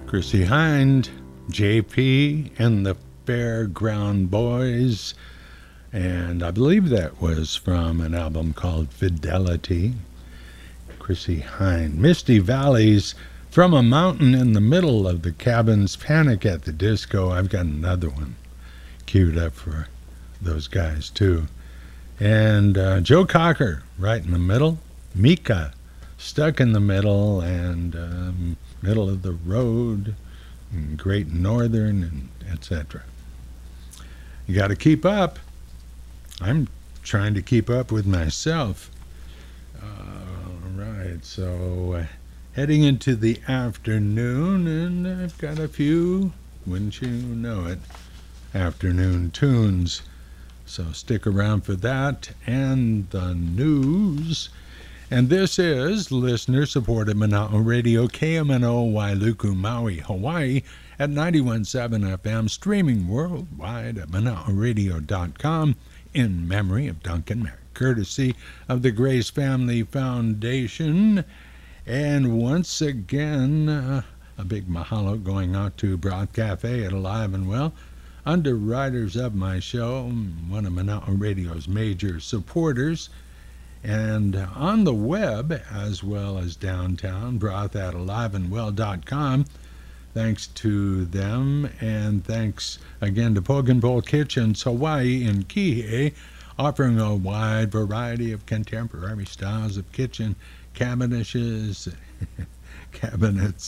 Chrissie Hynde, JP, and the Fairground Boys. And I believe that was from an album called Fidelity. Chrissie Hynde. Misty Valleys, From a Mountain in the Middle of the Cabins, Panic at the Disco. I've got another one queued up for those guys too. And Joe Cocker, right in the middle. Mika, Stuck in the Middle, and Middle of the Road, and Great Northern, and etc. You got to keep up. I'm trying to keep up with myself. All right, so heading into the afternoon, and I've got a few, wouldn't you know it, afternoon tunes. So stick around for that and the news. And this is listener-supported Mana'o Radio, KMNO, Wailuku, Maui, Hawaii, at 91.7 FM, streaming worldwide at mana'oradio.com, in memory of Duncan Merritt, courtesy of the Grace Family Foundation. And once again, a big mahalo going out to Broth Cafe at Alive and Well, underwriters of my show, one of Mana'o Radio's major supporters. And on the web, as well as downtown, broth at aliveandwell.com. Thanks to them, and thanks again to Poke and Bowl Kitchens Hawaii in Kihei, offering a wide variety of contemporary styles of kitchen cabinets